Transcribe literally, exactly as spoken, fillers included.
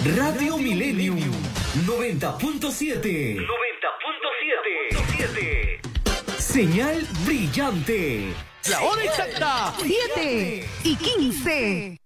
Radio Millennium noventa punto siete. noventa punto siete. Señal brillante. La hora exacta, siete y quince.